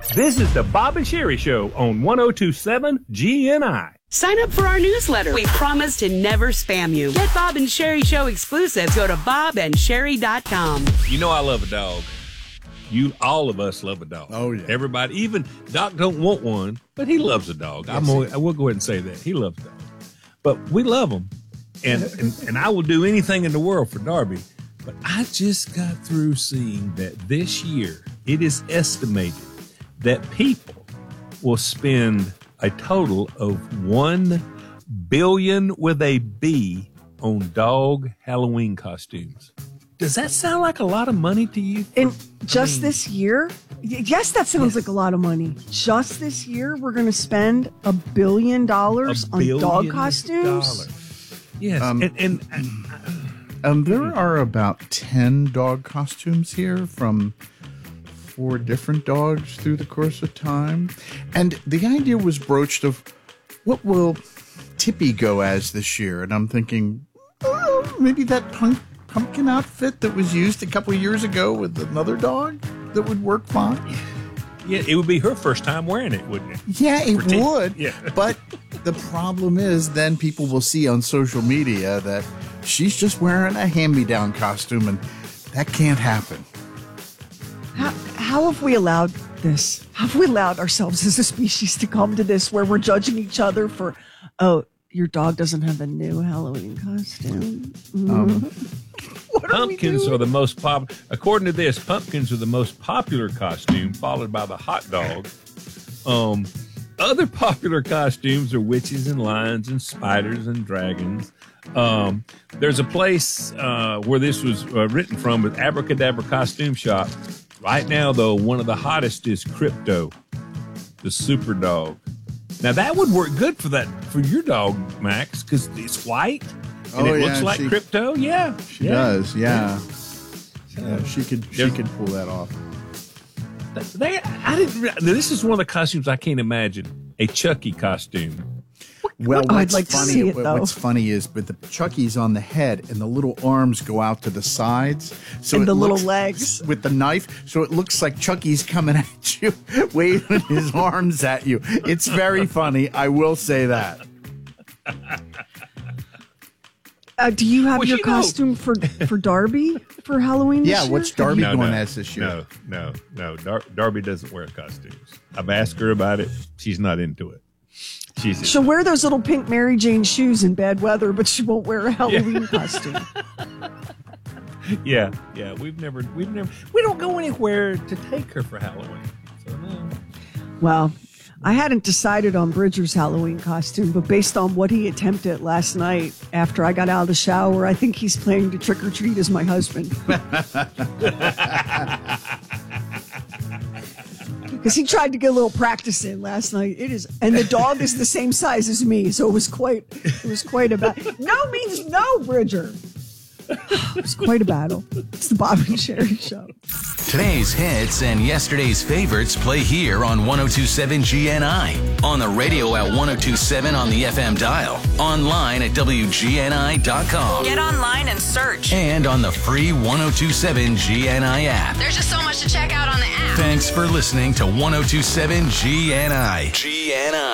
This is the Bob and Sherry Show on 102.7 GNI. Sign up for our newsletter. We promise to never spam you. Get Bob and Sherry Show exclusives. Go to bobandsherry.com. You know I love a dog. All of us love a dog. Oh, yeah. Everybody, even Doc don't want one, but he loves a dog. Yes, I will go ahead and say that. He loves dogs. But we love them. And I will do anything in the world for Darby. But I just got through seeing that this year, it is estimated that people will spend a total of $1 billion with a B on dog Halloween costumes. Does that sound like a lot of money to you? This year? Yes, that sounds like a lot of money. Just this year, we're going to spend $1 billion on dog costumes? Yes. There are about 10 dog costumes here from 4 different dogs through the course of time. And the idea was broached of what will Tippy go as this year? And I'm thinking, maybe that pumpkin outfit that was used a couple of years ago with another dog that would work fine. Yeah, it would be her first time wearing it, wouldn't it? Yeah, it would. Yeah. But the problem is then people will see on social media that she's just wearing a hand-me-down costume, and that can't happen. How have we allowed this? How have we allowed ourselves as a species to come to this where we're judging each other for, your dog doesn't have a new Halloween costume? Pumpkins are the most popular. According to this, pumpkins are the most popular costume, followed by the hot dog. Other popular costumes are witches and lions and spiders and dragons. There's a place where this was written from with Abracadabra Costume Shop. Right now, though, one of the hottest is Crypto, the super dog. Now, that would work good for your dog, Max, because it's white and it looks like Crypto. Yeah, she does. Yeah. She could pull that off. This is one of the costumes I can't imagine. A Chucky costume. Well, I'd like to see it, though. What's funny is, but the Chucky's on the head, and the little arms go out to the sides, and the little legs with the knife, so it looks like Chucky's coming at you, waving his arms at you. It's very funny. I will say that. Do you have your costume for Darby for Halloween? Yeah, this year? what's Darby going as this year? No. Darby doesn't wear costumes. I've asked her about it. She's not into it. She'll wear those little pink Mary Jane shoes in bad weather, but she won't wear a Halloween costume. Yeah. We don't go anywhere to take her for Halloween. So no. Well, I hadn't decided on Bridger's Halloween costume, but based on what he attempted last night after I got out of the shower, I think he's planning to trick or treat as my husband. Because he tried to get a little practice in last night. And the dog is the same size as me, so it was quite a battle. No means no, Bridger. It was quite a battle. It's the Bob and Sherry Show. Today's hits and yesterday's favorites play here on 102.7 GNI. On the radio at 102.7 on the FM dial. Online at WGNI.com. Get online and search. And on the free 102.7 GNI app. There's just so much to check out on the app. Thanks for listening to 102.7 GNI. GNI.